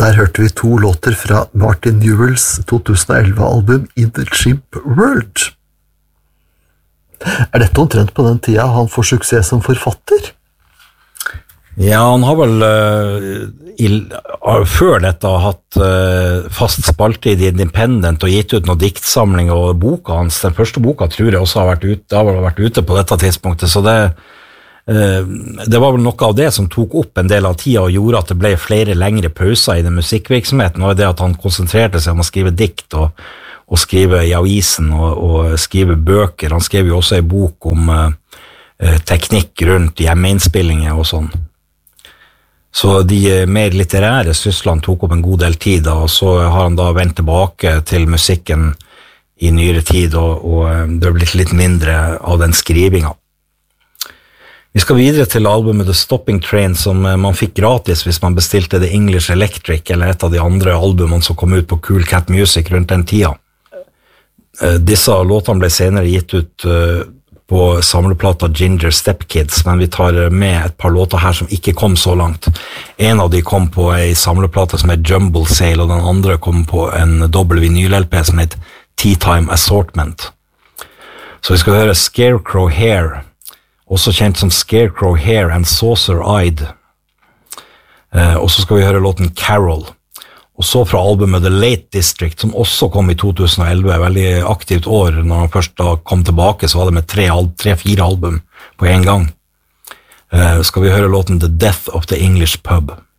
Der hørte vi 2 låter fra Martin Newells 2011-album In the Chimp World. Dette omtrent på den tida han får suksess som forfatter? Ja, han har vel før dette hatt fast spalte i The Independent og gitt ut noen diktsamling, og boka hans, den første boka tror jeg også har vært ute på dette tidspunktet, så det var vel noe av det som tok opp en del av tida og gjorde at det ble flere lengre pauser i den musikkvirksomheten, og det at han konsentrerte seg om å skrive dikt og skrive i avisen og skrive bøker. Han skrev jo også en bok om teknikk rundt hjemmeinnspillinger og sånn. Så de mer litterære syslene tok opp en god del tid, og så har han da vendt tilbake til musikken i nyere tid, og det har blitt litt mindre av den skrivinga. Vi skal videre til albumet The Stopping Train, som man fikk gratis hvis man bestilte The English Electric, eller et av de andre albumene som kom ut på Cool Cat Music rundt den tida. Disse låtene ble senere gitt ut på samleplata Ginger Step Kids, men vi tar med et par låter her som ikke kom så langt. En av de kom på en samleplata som heter Jumble Sale, og den andre kom på en dobbel vinyl-LP som heter Tea Time Assortment. Så vi skal høre Scarecrow Hair, også kjent som Scarecrow Hair and Saucer Eyed. Og så skal vi høre låten Carol. Og så fra albumet The Late District, som også kom i 2011, veldig aktivt år. Når han først da kom tilbake, så var det med 3-4 album på en gang. Skal vi høre låten The Death of the English Pub.